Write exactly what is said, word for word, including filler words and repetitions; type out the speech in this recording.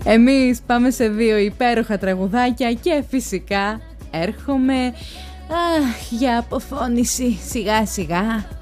Εμείς πάμε σε δύο υπέροχα τραγουδάκια και φυσικά έρχομαι αχ, για αποφώνηση σιγά σιγά.